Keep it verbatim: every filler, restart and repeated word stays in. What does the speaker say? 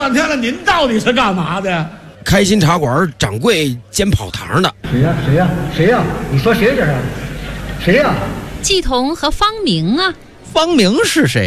半天了，您到底是干嘛的？ 开心茶馆掌柜兼跑堂的。 谁呀？谁呀？谁呀？你说谁这是？谁呀？ 季彤和方明啊。 方明是谁？